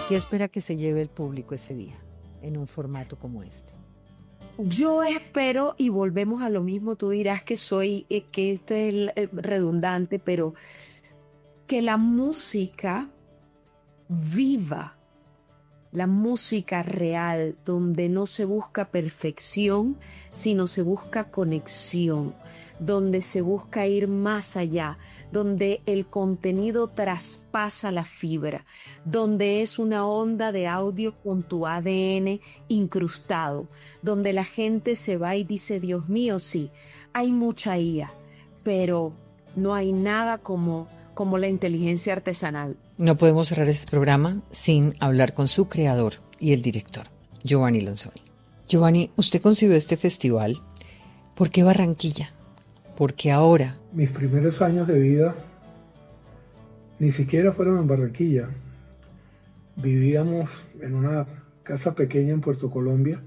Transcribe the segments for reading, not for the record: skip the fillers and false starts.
¿Qué espera que se lleve el público ese día en un formato como este? Yo espero, y volvemos a lo mismo, tú dirás que esto es redundante, pero que la música viva, la música real, donde no se busca perfección, sino se busca conexión, donde se busca ir más allá, donde el contenido traspasa la fibra, donde es una onda de audio con tu ADN incrustado, donde la gente se va y dice, Dios mío, sí, hay mucha IA, pero no hay nada como la inteligencia artesanal. No podemos cerrar este programa sin hablar con su creador y el director, Giovanni Lonsoni. Giovanni, usted concibió este festival. ¿Por qué Barranquilla? ¿Por qué ahora? Mis primeros años de vida ni siquiera fueron en Barranquilla. Vivíamos en una casa pequeña en Puerto Colombia.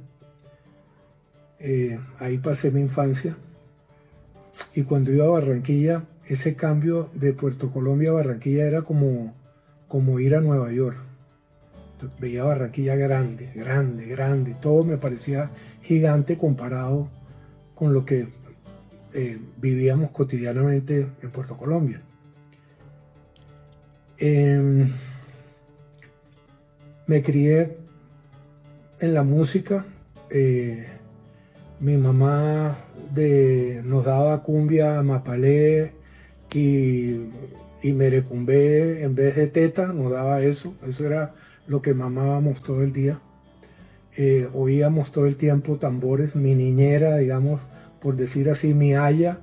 Ahí pasé mi infancia. Y cuando iba a Barranquilla, ese cambio de Puerto Colombia a Barranquilla era como ir a Nueva York. Veía Barranquilla grande, grande, grande. Todo me parecía gigante comparado con lo que vivíamos cotidianamente en Puerto Colombia. Me crié en la música. Mi mamá nos daba cumbia, mapalé y merecumbé en vez de teta, nos daba eso. Eso era lo que mamábamos todo el día. Oíamos todo el tiempo tambores. Mi niñera, digamos, por decir así, mi aya,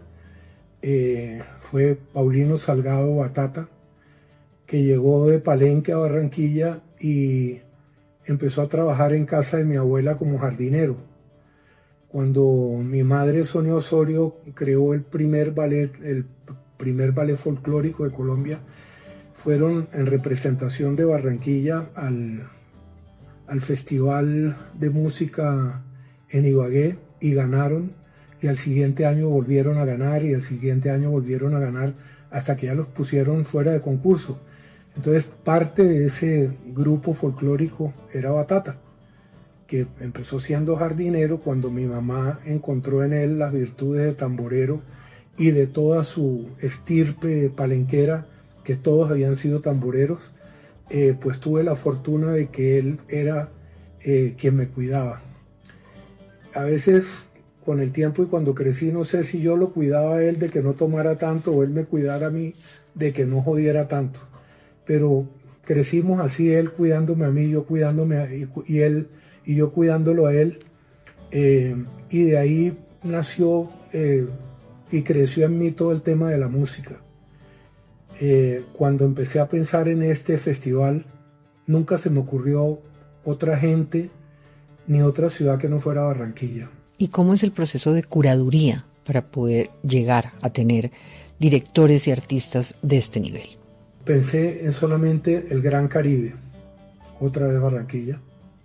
fue Paulino Salgado Batata, que llegó de Palenque a Barranquilla y empezó a trabajar en casa de mi abuela como jardinero. Cuando mi madre, Sonia Osorio, creó el primer ballet folclórico de Colombia, fueron en representación de Barranquilla al Festival de Música en Ibagué y ganaron, y al siguiente año volvieron a ganar, y al siguiente año volvieron a ganar, hasta que ya los pusieron fuera de concurso. Entonces parte de ese grupo folclórico era Batata, que empezó siendo jardinero cuando mi mamá encontró en él las virtudes de tamborero y de toda su estirpe palenquera, que todos habían sido tamboreros. Pues tuve la fortuna de que él era quien me cuidaba. A veces con el tiempo y cuando crecí, no sé si yo lo cuidaba a él de que no tomara tanto o él me cuidara a mí de que no jodiera tanto, pero crecimos así, él cuidándome a mí, yo cuidándome y yo cuidándolo a él, y de ahí nació y creció en mí todo el tema de la música. Cuando empecé a pensar en este festival, nunca se me ocurrió otra gente ni otra ciudad que no fuera Barranquilla. ¿Y cómo es el proceso de curaduría para poder llegar a tener directores y artistas de este nivel? Pensé en solamente el Gran Caribe, otra vez Barranquilla,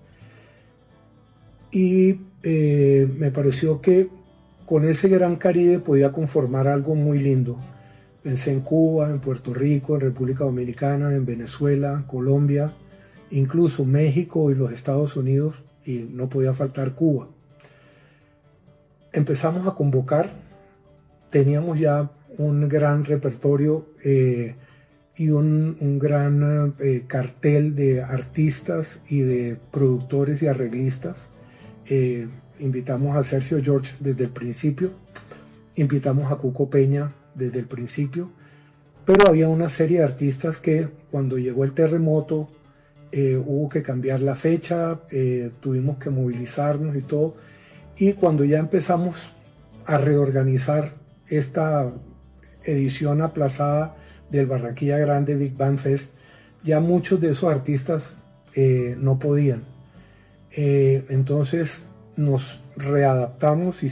y me pareció que con ese Gran Caribe podía conformar algo muy lindo. Pensé en Cuba, en Puerto Rico, en República Dominicana, en Venezuela, Colombia, incluso México y los Estados Unidos, y no podía faltar Cuba. Empezamos a convocar, teníamos ya un gran repertorio y un gran cartel de artistas y de productores y arreglistas. Invitamos a Sergio George desde el principio, invitamos a Cuco Peña desde el principio, pero había una serie de artistas que cuando llegó el terremoto hubo que cambiar la fecha, tuvimos que movilizarnos y todo, y cuando ya empezamos a reorganizar esta edición aplazada del Barranquilla Grande Big Band Fest, ya muchos de esos artistas no podían. Entonces nos readaptamos,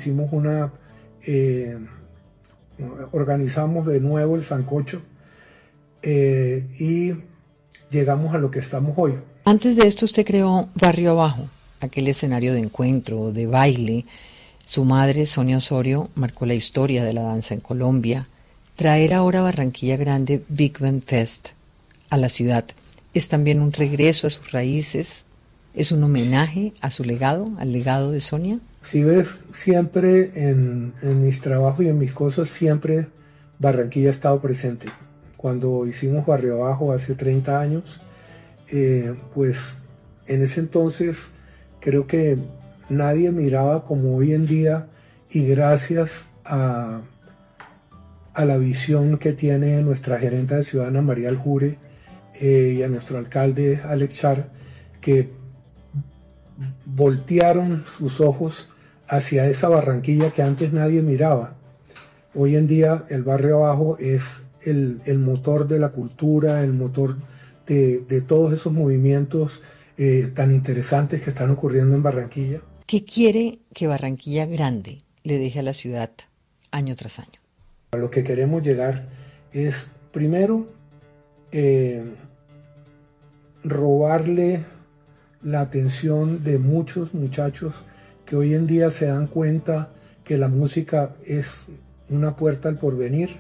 organizamos de nuevo el sancocho y llegamos a lo que estamos hoy. Antes de esto usted creó Barrio Abajo, aquel escenario de encuentro, de baile. Su madre, Sonia Osorio, marcó la historia de la danza en Colombia. Traer ahora Barranquilla Grande Big Band Fest a la ciudad ¿Es también un regreso a sus raíces? ¿Es un homenaje a su legado, al legado de Sonia? Si ves, siempre en mis trabajos y en mis cosas, siempre Barranquilla ha estado presente. Cuando hicimos Barrio Abajo hace 30 años, pues en ese entonces creo que nadie miraba como hoy en día, y gracias a la visión que tiene nuestra gerente de ciudad, Ana María Aljure, y a nuestro alcalde Alex Char, que voltearon sus ojos hacia esa Barranquilla que antes nadie miraba. Hoy en día el Barrio Abajo es el motor de la cultura, el motor de todos esos movimientos tan interesantes que están ocurriendo en Barranquilla. ¿Qué quiere que Barranquilla Grande le deje a la ciudad año tras año? A lo que queremos llegar es, primero, robarle la atención de muchos muchachos que hoy en día se dan cuenta que la música es una puerta al porvenir,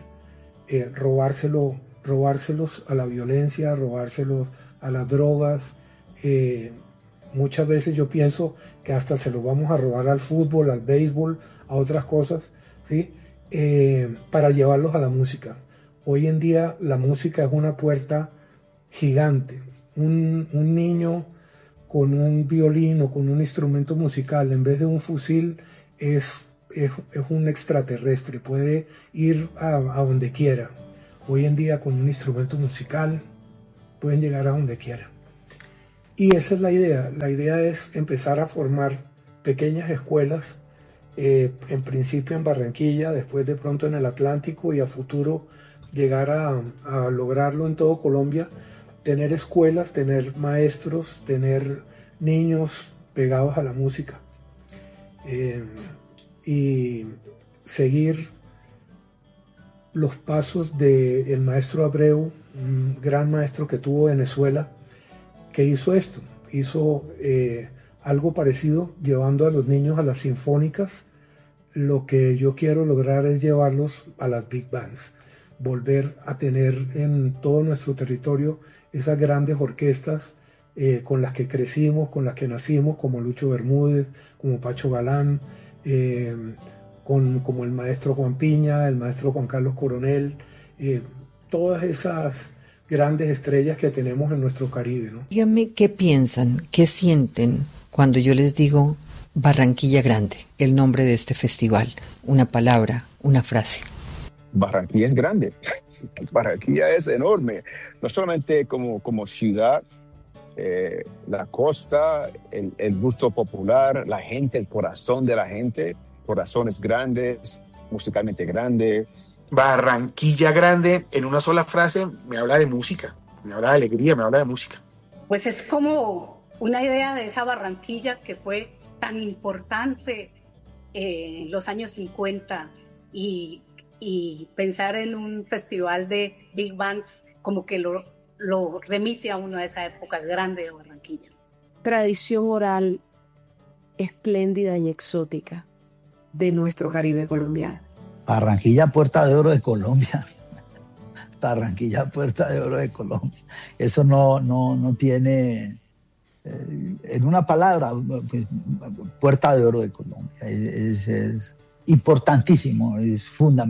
robárselos a la violencia, robárselos a las drogas. Muchas veces yo pienso que hasta se lo vamos a robar al fútbol, al béisbol, a otras cosas, ¿sí? Para llevarlos a la música. Hoy en día la música es una puerta gigante. Un niño con un violín o con un instrumento musical, en vez de un fusil, es un extraterrestre, puede ir a donde quiera. Hoy en día con un instrumento musical pueden llegar a donde quiera. Y esa es la idea es empezar a formar pequeñas escuelas, en principio en Barranquilla, después de pronto en el Atlántico, y a futuro llegar a lograrlo en todo Colombia, tener escuelas, tener maestros, tener niños pegados a la música, y seguir los pasos del maestro Abreu, un gran maestro que tuvo Venezuela, que hizo esto, hizo algo parecido, llevando a los niños a las sinfónicas. Lo que yo quiero lograr es llevarlos a las big bands, volver a tener en todo nuestro territorio esas grandes orquestas con las que crecimos, con las que nacimos, como Lucho Bermúdez, como Pacho Galán, como el maestro Juan Piña, el maestro Juan Carlos Coronel, todas esas grandes estrellas que tenemos en nuestro Caribe, ¿no? Díganme qué piensan, qué sienten cuando yo les digo Barranquilla Grande, el nombre de este festival, una palabra, una frase. Barranquilla es grande, Barranquilla es enorme, no solamente como ciudad, la costa, el gusto popular, la gente, el corazón de la gente, corazones grandes, musicalmente grandes. Barranquilla Grande, en una sola frase, me habla de música, me habla de alegría, me habla de música. Pues es como una idea de esa Barranquilla que fue tan importante en los años 50 y pensar en un festival de big bands como que lo remite a uno a esa época grande de Barranquilla. Tradición oral espléndida y exótica de nuestro Caribe colombiano. Barranquilla, puerta de oro de Colombia. Barranquilla, puerta de oro de Colombia. Eso no tiene, en una palabra, pues, puerta de oro de Colombia. Es importantísimo, es fundamental.